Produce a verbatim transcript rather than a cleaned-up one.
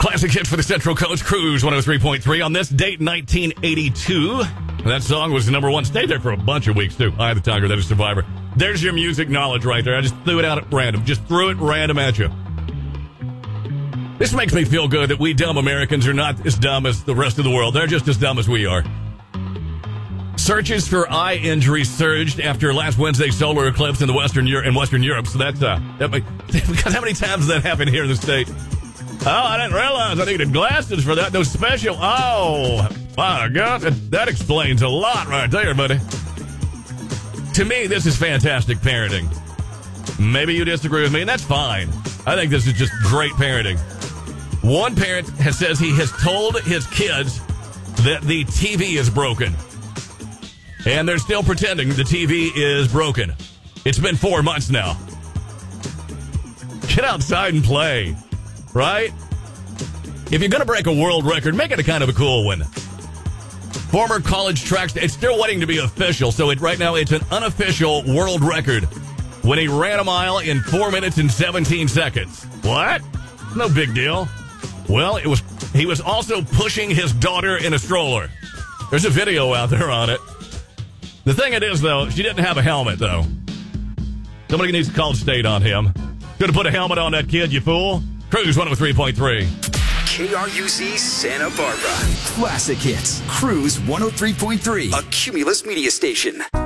Classic hits for the Central Coast. Cruise one oh three point three on this date, nineteen eighty-two. That song was the number one. Stayed there for a bunch of weeks, too. Eye of the Tiger, that is Survivor. There's your music knowledge right there. I just threw it out at random. Just threw it random at you. This makes me feel good that we dumb Americans are not as dumb as the rest of the world. They're just as dumb as we are. Searches for eye injuries surged after last Wednesday's solar eclipse in the Western Europe, in Western Europe. So that's uh, that may, because how many times does that happen here in the state? Oh, I didn't realize I needed glasses for that. Those special. Oh, my God, that, that explains a lot right there, buddy. To me, this is fantastic parenting. Maybe you disagree with me, and that's fine. I think this is just great parenting. One parent has, says he has told his kids that the T V is broken. And they're still pretending the T V is broken. It's been four months now. Get outside and play, right? If you're going to break a world record, make it a kind of a cool one. Former college track, it's still waiting to be official, so it right now it's an unofficial world record when he ran a mile in four minutes and seventeen seconds. What? No big deal. Well, it was. He was also pushing his daughter in a stroller. There's a video out there on it. The thing it is, though, she didn't have a helmet, though. Somebody needs to call the state on him. Could have put a helmet on that kid, you fool. Cruise one oh three point three. K R U C Santa Barbara. Classic hits. Cruise one oh three point three. A Cumulus media station.